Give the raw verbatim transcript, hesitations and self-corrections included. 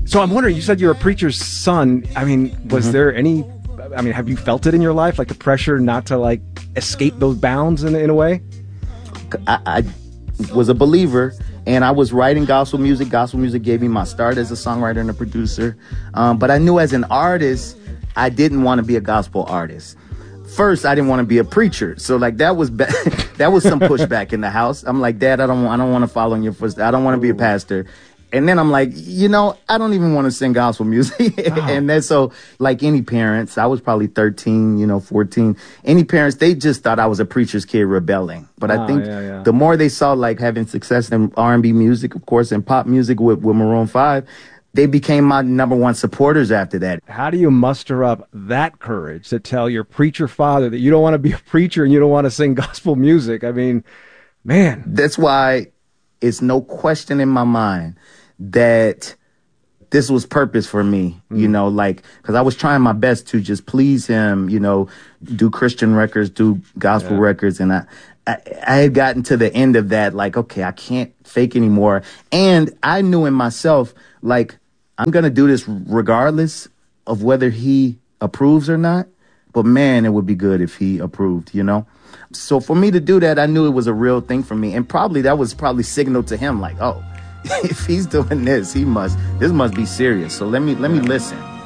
So I'm wondering, you said you're a preacher's son. I mean, was mm-hmm. there any, I mean, have you felt it in your life? Like the pressure not to like escape those bounds in, in a way? I, I was a believer and I was writing gospel music. Gospel music gave me my start as a songwriter and a producer. Um, but I knew as an artist, I didn't want to be a gospel artist. First, I didn't want to be a preacher. So like that was ba- that was some pushback in the house. I'm like, Dad, I don't I don't want to follow in your footsteps. I don't want to be a pastor. And then I'm like, you know, I don't even want to sing gospel music. Wow. And then so like any parents, I was probably thirteen, you know, fourteen. Any parents, they just thought I was a preacher's kid rebelling. But oh, I think yeah, yeah. the more they saw like having success in R and B music, of course, and pop music with, with Maroon five, they became my number one supporters after that. How do you muster up that courage to tell your preacher father that you don't want to be a preacher and you don't want to sing gospel music? I mean, man. That's why it's no question in my mind that this was purpose for me, mm. you know, like, because I was trying my best to just please him, you know, do Christian records, do gospel yeah. records. And I, I, I had gotten to the end of that, like, okay, I can't fake anymore. And I knew in myself, like, I'm going to do this regardless of whether he approves or not. But man, it would be good if he approved, you know? So for me to do that, I knew it was a real thing for me. And probably that was probably signal to him, like, oh, if he's doing this, he must, this must be serious. So let me, let me listen.